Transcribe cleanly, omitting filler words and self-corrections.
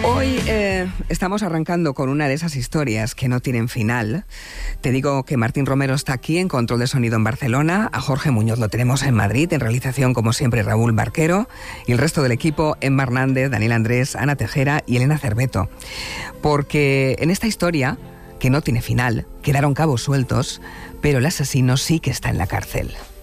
Hoy estamos arrancando con una de esas historias que no tienen final. Te digo que Martín Romero está aquí en control de sonido en Barcelona, a Jorge Muñoz lo tenemos en Madrid, en realización como siempre Raúl Barquero, y el resto del equipo, Emma Hernández, Daniel Andrés, Ana Tejera y Elena Cerveto. Porque en esta historia, que no tiene final, quedaron cabos sueltos, pero el asesino sí que está en la cárcel.